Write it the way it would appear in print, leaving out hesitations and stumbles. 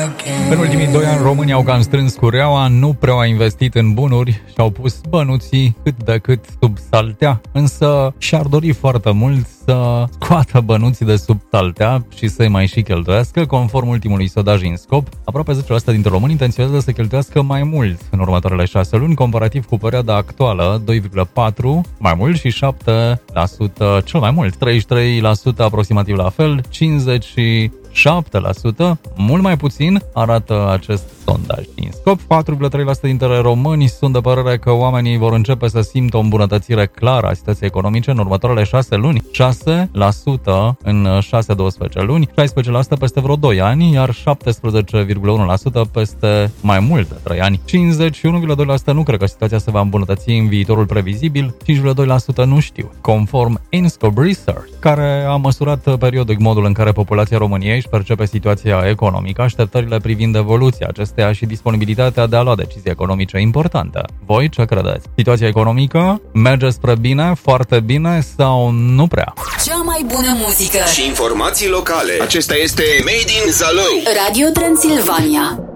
În ultimii 2 ani România au cam strâns cureaua, nu prea au investit în bunuri și au pus bănuții cât de cât sub saltea, însă și-ar dori foarte mult să scoată bănuții de sub saltea și să-i mai și cheltuiască. Conform ultimului sondaj INSCOP, aproape 10% dintre români intenționează să cheltuiască mai mult în următoarele 6 luni, comparativ cu perioada actuală, 2,4% mai mult și 7% cel mai mult, 33% aproximativ la fel, 57% mult mai puțin, arată acest sondaj INSCOP. 4,3% dintre români sunt de părere că oamenii vor începe să simtă o îmbunătățire clară a situației economice în următoarele 6 luni, 6% în 6-12 luni, 16% peste vreo 2 ani, iar 17,1% peste mai mult de 3 ani. 51,2% nu cred că situația se va îmbunătăți în viitorul previzibil, 5,2% nu știu. Conform INSCOP Research, care a măsurat periodic modul în care populația României își percepe situația economică, așteptările privind evoluția acesteia și disponibilitatea de a lua decizii economice importante. Voi ce credeți? Situația economică merge spre bine, foarte bine sau nu prea? Cea mai bună muzică și informații locale. Acesta este Made in Zalău. Radio Transilvania.